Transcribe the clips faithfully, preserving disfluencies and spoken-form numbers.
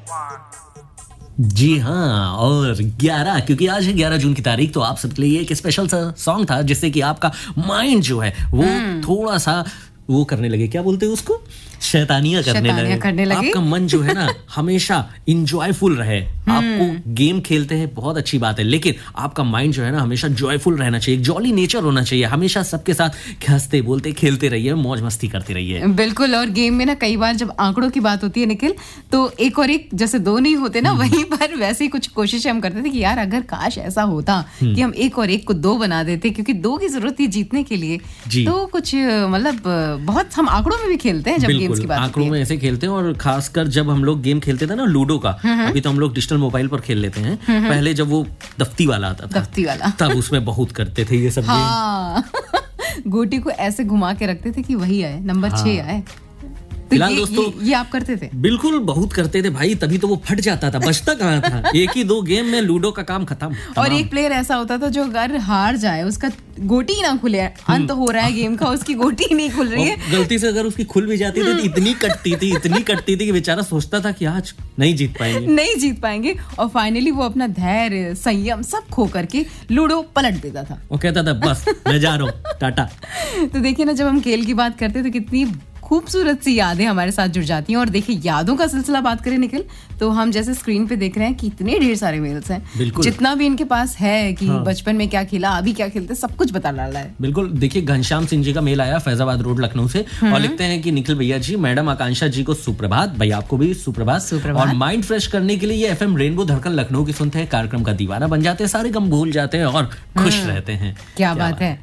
जी हाँ, और ग्यारह, क्योंकि आज है ग्यारह जून की तारीख, तो आप सबके लिए एक स्पेशल सा सॉन्ग था जिससे कि आपका माइंड जो है वो थोड़ा सा वो करने लगे, क्या बोलते हैं उसको, शैतानियां करने लगे, करने लगे। आपका मन जो है ना हमेशा इंजॉयफुल रहे। आपको गेम खेलते हैं बहुत अच्छी बात है, लेकिन आपका माइंड जो है ना हमेशा जॉयफुल रहना चाहिए, जॉली नेचर होना चाहिए, हमेशा सबके साथ हंसते बोलते खेलते रहिए, मौज मस्ती करते रहिए। बिल्कुल। और गेम में ना कई बार जब आंकड़ों की बात होती है निखिल, तो एक और एक जैसे दो नहीं होते ना, वहीं पर वैसे ही कुछ कोशिशें हम करते थे कि यार अगर काश ऐसा होता कि हम एक और एक को दो बना देते, क्योंकि दो की जरूरत थी जीतने के लिए। तो कुछ मतलब बहुत हम आंकड़ों में भी खेलते हैं जब गेम्स की बात होती है। आंकड़ों में ऐसे खेलते हैं, और खासकर जब हम लोग गेम खेलते थे ना लूडो का, अभी तो हम लोग डिजिटल मोबाइल पर खेल लेते हैं, पहले जब वो दफ्ती वाला आता था, दफ्ती वाला तब उसमें बहुत करते थे ये सब। हाँ। गोटी को ऐसे घुमा के रखते थे कि वही आए, नंबर हाँ। छह आए। फिलहाल ये, दोस्तों ये, ये आप करते थे? बिल्कुल, बहुत करते थे भाई, तभी तो वो फट जाता था, बचता कहाँ था। एक ही दो गेम में लूडो का काम खत्म। और एक प्लेयर ऐसा होता था जो अगर हार जाए, उसका गोटी ना खुले, अंत हो रहा है गेम का, उसकी गोटी नहीं खुल रही है, गलती से अगर उसकी खुल भी जाती थी तो इतनी कटती थी इतनी कटती थी कि बेचारा सोचता था कि आज नहीं जीत पाएंगे नहीं जीत पाएंगे और फाइनली वो अपना धैर्य संयम सब खो करके लूडो पलट देता था। वो कहता था बस मैं जा रहा हूँ, टाटा। तो देखिए ना, जब हम खेल की बात करते तो कितनी खूबसूरत सी यादें हमारे साथ जुड़ जाती हैं। और देखिए, यादों का सिलसिला बात करें निखिल, तो हम जैसे स्क्रीन पे देख रहे हैं कि इतने ढेर सारे मेल्स हैं, जितना भी इनके पास है कि हाँ। बचपन में क्या खेला, अभी क्या खेलते, सब कुछ बता डाला है। बिल्कुल। देखिए, घनश्याम सिंह जी का मेल आया फैजाबाद रोड लखनऊ से, और लिखते हैं कि निखिल भैया जी, मैडम आकांक्षा जी को सुप्रभात, भैया आपको भी सुप्रभात, सुप्रभात। और माइंड फ्रेश करने के लिए ये एफएम रेनबो धड़कन लखनऊ की सुनते हैं, कार्यक्रम का दीवाना बन जाते हैं, सारे गम भूल जाते हैं और खुश रहते हैं। क्या बात है।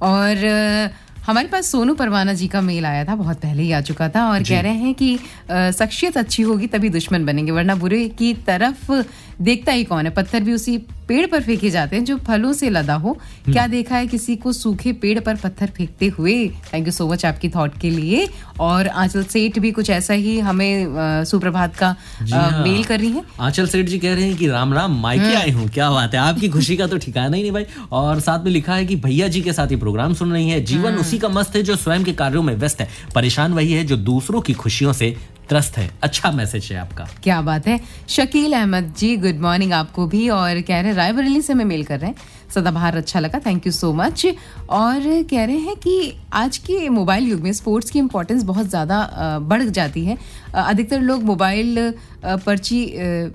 और हमारे पास सोनू परवाना जी का मेल आया था, बहुत पहले ही आ चुका था, और कह रहे हैं कि शख्सियत अच्छी होगी तभी दुश्मन बनेंगे, वरना बुरे की तरफ देखता ही कौन है। पत्थर भी उसी पेड़ पर फेंके जाते हैं जो फलों से लदा हो। क्या देखा है किसी को सूखे पेड़ पर पत्थर फेंकते हुए। थैंक यू सो मच आपकी थॉट के लिए। और आंचल सेठ भी कुछ ऐसा ही हमें आ, सुप्रभात का आ, मेल कर रही है। आंचल सेठ जी कह रहे हैं कि राम राम, मायके आए हूँ। क्या बात है, आपकी खुशी का तो ठिकाना ही नहीं भाई। और साथ में लिखा है कि भैया जी के साथ ये प्रोग्राम सुन रही है। जीवन उसी का मस्त है जो स्वयं के कार्यों में व्यस्त है, परेशान वही है जो दूसरों की खुशियों से त्रस्त है। अच्छा मैसेज है आपका। क्या बात है। शकील अहमद जी, गुड मॉर्निंग आपको भी, और कह रहे हैं रायबरेली से हमें मेल कर रहे हैं, सदाबहार अच्छा लगा, थैंक यू सो मच। और कह रहे हैं कि आज के मोबाइल युग में स्पोर्ट्स की इम्पोर्टेंस बहुत ज़्यादा बढ़ जाती है। अधिकतर लोग मोबाइल पर्ची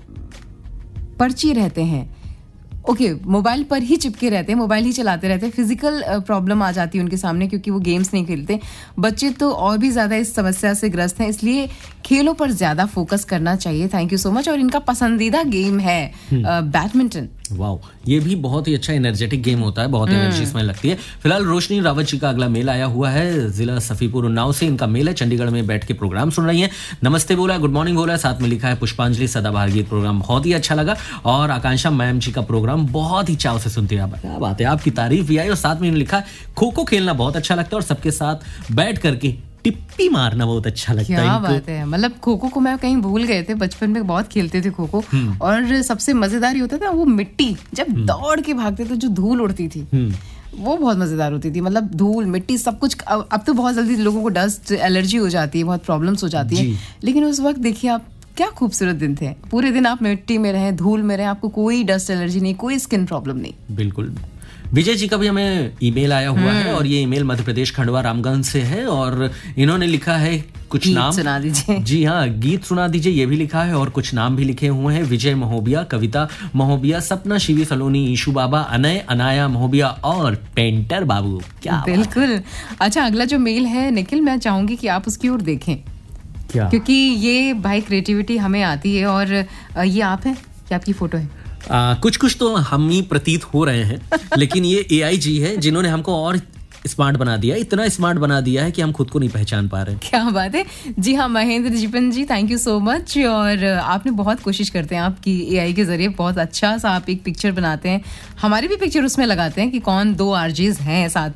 पर्ची रहते हैं, ओके okay, मोबाइल पर ही चिपके रहते हैं, मोबाइल ही चलाते रहते हैं। फिजिकल प्रॉब्लम आ जाती है उनके सामने क्योंकि वो गेम्स नहीं खेलते। बच्चे तो और भी ज़्यादा इस समस्या से ग्रस्त हैं, इसलिए खेलों पर ज़्यादा फोकस करना चाहिए। Thank you so much. और इनका पसंदीदा गेम है बैडमिंटन। वाओ, ये भी बहुत ही अच्छा एनर्जेटिक गेम होता है, बहुत एनर्जी इसमें लगती है। फिलहाल रोशनी रावत जी का अगला मेल आया हुआ है, जिला सफीपुर उन्नाव से इनका मेल है। चंडीगढ़ में बैठ के प्रोग्राम सुन रही है, नमस्ते बोला, गुड मॉर्निंग बोला, साथ में लिखा है पुष्पांजलि सदाबहार गीत प्रोग्राम बहुत ही अच्छा लगा, और आकांक्षा मैम जी का प्रोग्राम बहुत ही चाव से सुनती है। क्या बात है, आपकी तारीफ भी आई। और साथ में लिखा है खो खो खेलना बहुत अच्छा लगता है और सबके साथ बैठ करके टिप्पी मारना बहुत अच्छा लगता है। क्या बात है, मतलब खो खो को मैं कहीं भूल गए थे, बचपन में बहुत खेलते थे खो खो। और सबसे मजेदार ये होता था वो मिट्टी जब दौड़ के भागते थे, जो धूल उड़ती थी वो बहुत मजेदार होती थी। मतलब धूल मिट्टी सब कुछ। अब तो बहुत जल्दी लोगों को डस्ट एलर्जी हो जाती है, बहुत प्रॉब्लम्स हो जाती है, लेकिन उस वक्त देखिए आप क्या खूबसूरत दिन थे। पूरे दिन आप मिट्टी में रहे, धूल में रहे, आपको कोई डस्ट एलर्जी नहीं, कोई स्किन प्रॉब्लम नहीं। बिल्कुल। विजय जी का भी हमें ईमेल आया हुआ है, और ये ईमेल मध्य प्रदेश खंडवा रामगंज से है, और इन्होंने लिखा है कुछ नाम सुना दीजिए। जी हाँ, गीत सुना दीजिए, ये भी लिखा है, और कुछ नाम भी लिखे हुए हैं। विजय महोबिया, कविता महोबिया, सपना शिवी सलोनी, ईशु बाबा, अनय अनाया महोबिया और पेंटर बाबू। क्या बिल्कुल। अच्छा, अगला जो मेल है निखिल, मैं चाहूंगी कि आप उसकी ओर देखें। क्या? क्योंकि ये भाई क्रिएटिविटी हमें आती है, और ये आप हैं, क्या आपकी फोटो है? आ, कुछ कुछ तो हम ही प्रतीत हो रहे हैं, लेकिन ये एआई जी है जिन्होंने हमको और स्मार्ट बना दिया, इतना स्मार्ट बना दिया है कि हम खुद को नहीं पहचान पा रहे। क्या बात है। जी हाँ, महेंद्र जीपन जी, थैंक यू सो मच। और आपने बहुत कोशिश करते हैं आपकी एआई के जरिए, बहुत अच्छा सा आप एक पिक्चर बनाते हैं, हमारी भी पिक्चर उसमें लगाते हैं कि कौन दो आरजेस हैं साथ